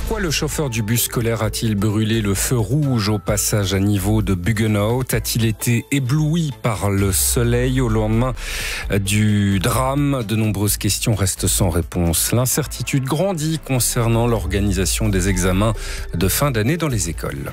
Pourquoi le chauffeur du bus scolaire a-t-il brûlé le feu rouge au passage à niveau de Buggenhout? A-t-il été ébloui par le soleil au lendemain du drame? De nombreuses questions restent sans réponse. L'incertitude grandit concernant l'organisation des examens de fin d'année dans les écoles.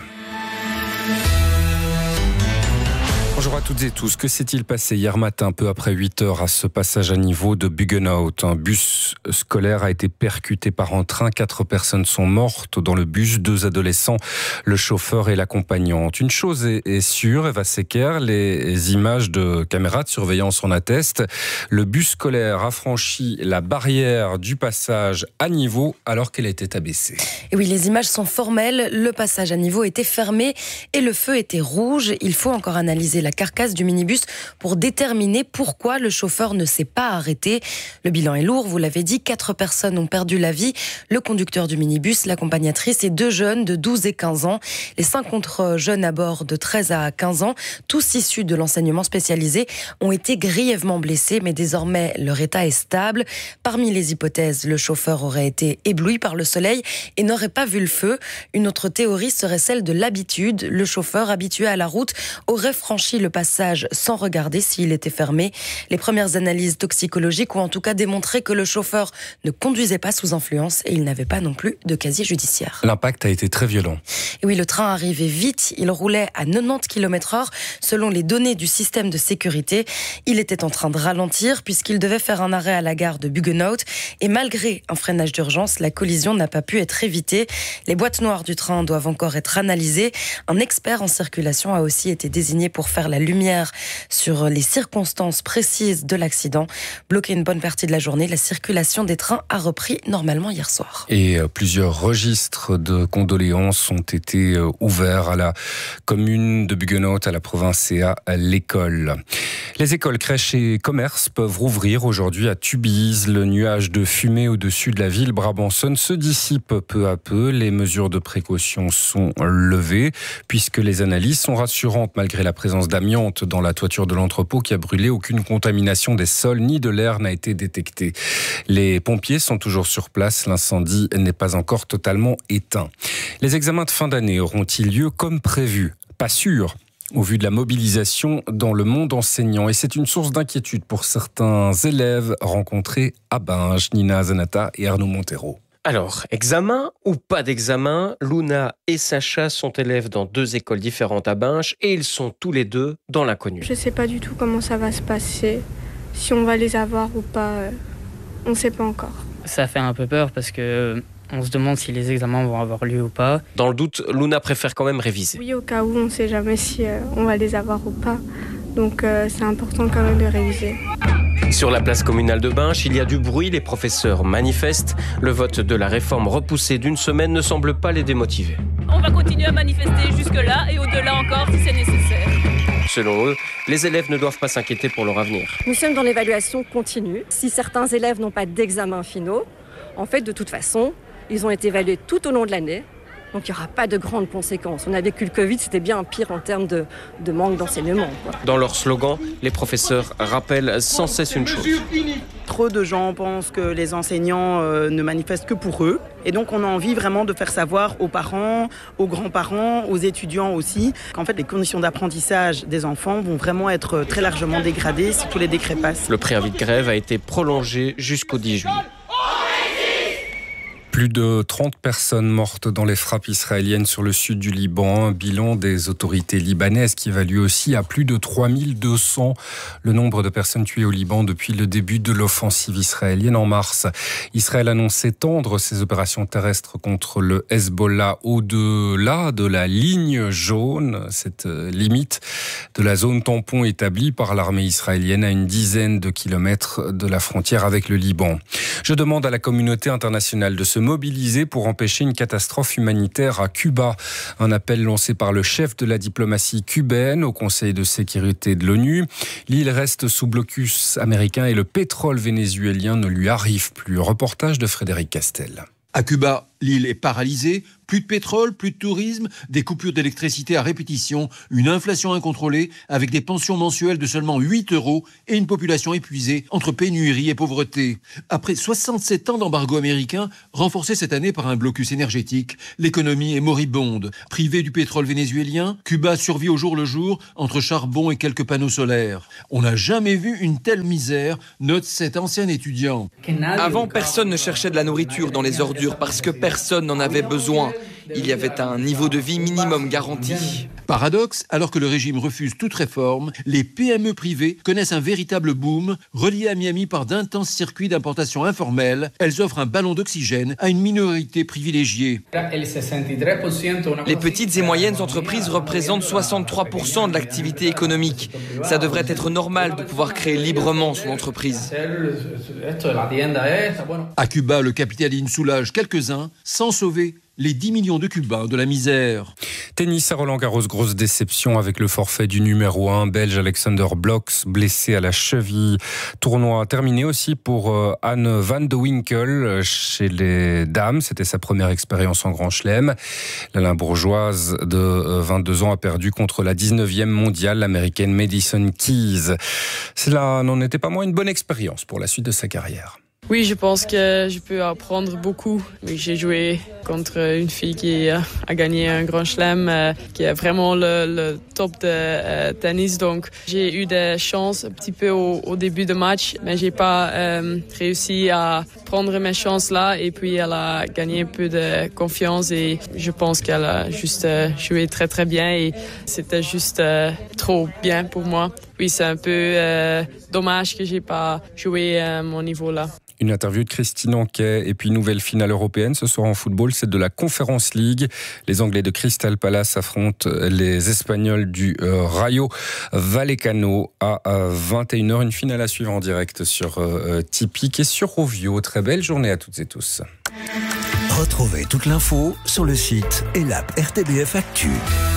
Bonjour à toutes et tous. Que s'est-il passé hier matin, peu après 8h, à ce passage à niveau de Buggenhout? Un bus scolaire a été percuté par un train. 4 personnes sont mortes dans le bus, 2 adolescents, le chauffeur et l'accompagnante. Une chose est sûre, Eva Secker, les images de caméras de surveillance en attestent. Le bus scolaire a franchi la barrière du passage à niveau alors qu'elle était abaissée. Et oui, les images sont formelles. Le passage à niveau était fermé et le feu était rouge. Il faut encore analyser la carcasse du minibus pour déterminer pourquoi le chauffeur ne s'est pas arrêté. Le bilan est lourd, vous l'avez dit, 4 personnes ont perdu la vie. Le conducteur du minibus, l'accompagnatrice et 2 jeunes de 12 et 15 ans. Les 5 autres jeunes à bord de 13 à 15 ans, tous issus de l'enseignement spécialisé, ont été grièvement blessés, mais désormais leur état est stable. Parmi les hypothèses, le chauffeur aurait été ébloui par le soleil et n'aurait pas vu le feu. Une autre théorie serait celle de l'habitude. Le chauffeur, habitué à la route, aurait franchi le passage sans regarder s'il était fermé. Les premières analyses toxicologiques ont en tout cas démontré que le chauffeur ne conduisait pas sous influence et il n'avait pas non plus de casier judiciaire. L'impact a été très violent. Et oui, le train arrivait vite, il roulait à 90 km/h selon les données du système de sécurité. Il était en train de ralentir puisqu'il devait faire un arrêt à la gare de Buggenhout et malgré un freinage d'urgence, la collision n'a pas pu être évitée. Les boîtes noires du train doivent encore être analysées. Un expert en circulation a aussi été désigné pour faire la lumière sur les circonstances précises de l'accident. Bloqué une bonne partie de la journée, la circulation des trains a repris normalement hier soir. Et plusieurs registres de condoléances ont été ouverts à la commune de Buggenhout, à la province et à l'école. Les écoles, crèches et commerces peuvent rouvrir aujourd'hui à Tubize. Le nuage de fumée au-dessus de la ville brabançonne se dissipe peu à peu. Les mesures de précaution sont levées puisque les analyses sont rassurantes malgré la présence d'amiante dans la toiture de l'entrepôt qui a brûlé. Aucune contamination des sols ni de l'air n'a été détectée. Les pompiers sont toujours sur place. L'incendie n'est pas encore totalement éteint. Les examens de fin d'année auront-ils lieu comme prévu? Pas sûr, au vu de la mobilisation dans le monde enseignant. Et c'est une source d'inquiétude pour certains élèves rencontrés à Binge. Nina Zanata et Arnaud Montero. Alors, examen ou pas d'examen, Luna et Sacha sont élèves dans 2 écoles différentes à Binge et ils sont tous les 2 dans l'inconnu. Je ne sais pas du tout comment ça va se passer, si on va les avoir ou pas, on ne sait pas encore. Ça fait un peu peur parce que on se demande si les examens vont avoir lieu ou pas. Dans le doute, Luna préfère quand même réviser. Oui, au cas où, on ne sait jamais si on va les avoir ou pas, donc c'est important quand même de réviser. Sur la place communale de Binge, il y a du bruit, les professeurs manifestent. Le vote de la réforme repoussée d'1 semaine ne semble pas les démotiver. On va continuer à manifester jusque-là et au-delà encore si c'est nécessaire. Selon eux, les élèves ne doivent pas s'inquiéter pour leur avenir. Nous sommes dans l'évaluation continue. Si certains élèves n'ont pas d'examens finaux, en fait, de toute façon, ils ont été évalués tout au long de l'année. Donc il n'y aura pas de grandes conséquences. On a vécu le Covid, c'était bien pire en termes de manque d'enseignement, quoi. Dans leur slogan, les professeurs rappellent sans cesse une chose. Trop de gens pensent que les enseignants ne manifestent que pour eux. Et donc on a envie vraiment de faire savoir aux parents, aux grands-parents, aux étudiants aussi, qu'en fait les conditions d'apprentissage des enfants vont vraiment être très largement dégradées si tous les décrets passent. Le préavis de grève a été prolongé jusqu'au 10 juillet. Plus de 30 personnes mortes dans les frappes israéliennes sur le sud du Liban. Un bilan des autorités libanaises qui évalue aussi à plus de 3200 le nombre de personnes tuées au Liban depuis le début de l'offensive israélienne en mars. Israël annonce étendre ses opérations terrestres contre le Hezbollah au-delà de la ligne jaune, cette limite de la zone tampon établie par l'armée israélienne à une dizaine de kilomètres de la frontière avec le Liban. Je demande à la communauté internationale de se mobilisé pour empêcher une catastrophe humanitaire à Cuba. Un appel lancé par le chef de la diplomatie cubaine au Conseil de sécurité de l'ONU. L'île reste sous blocus américain et le pétrole vénézuélien ne lui arrive plus. Reportage de Frédéric Castel. À Cuba, L'île est paralysée, plus de pétrole, plus de tourisme, des coupures d'électricité à répétition, une inflation incontrôlée avec des pensions mensuelles de seulement 8 € et une population épuisée entre pénurie et pauvreté. Après 67 ans d'embargo américain, renforcé cette année par un blocus énergétique, l'économie est moribonde. Privée du pétrole vénézuélien, Cuba survit au jour le jour entre charbon et quelques panneaux solaires. On n'a jamais vu une telle misère, note cet ancien étudiant. Avant, personne ne cherchait de la nourriture dans les ordures parce que personne n'en avait besoin. Il y avait un niveau de vie minimum garanti. Paradoxe, alors que le régime refuse toute réforme, les PME privées connaissent un véritable boom. Reliées à Miami par d'intenses circuits d'importation informels, elles offrent un ballon d'oxygène à une minorité privilégiée. Les petites et moyennes entreprises représentent 63% de l'activité économique. Ça devrait être normal de pouvoir créer librement son entreprise. À Cuba, le capitalisme soulage quelques-uns sans sauver les 10 millions de Cubains de la misère. Tennis à Roland-Garros, grosse déception avec le forfait du numéro 1 belge Alexander Blocks, blessé à la cheville. Tournoi terminé aussi pour Anne van de Winkel chez les dames. C'était sa première expérience en Grand Chelem. La Limbourgeoise de 22 ans a perdu contre la 19e mondiale, l'américaine Madison Keys. Cela n'en était pas moins une bonne expérience pour la suite de sa carrière. Oui, je pense que je peux apprendre beaucoup. Oui, j'ai joué contre une fille qui a gagné un Grand Chelem, qui est vraiment le top de tennis. Donc, j'ai eu des chances un petit peu au début de match, mais j'ai pas réussi à prendre mes chances là. Et puis, elle a gagné un peu de confiance et je pense qu'elle a juste joué très très bien et c'était juste trop bien pour moi. Oui, c'est un peu dommage que j'ai pas joué à mon niveau là. Une interview de Christine Anquet et puis nouvelle finale européenne ce soir en football, c'est de la Conference League. Les Anglais de Crystal Palace affrontent les Espagnols du Rayo Vallecano à 21h. Une finale à suivre en direct sur Tipeee et sur Rovio. Très belle journée à toutes et tous. Retrouvez toute l'info sur le site et l'app RTBF Actu.